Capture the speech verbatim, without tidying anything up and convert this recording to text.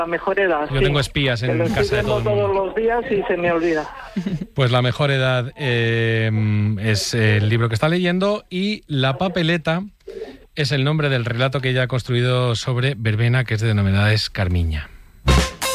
La mejor edad. Yo sí. tengo espías en lo casa estoy de todo el mundo. todos los días y se me olvida. Pues La mejor edad eh, es el libro que está leyendo, y La papeleta es el nombre del relato que ella ha construido sobre verbena, que es de Denovedades Carmiña.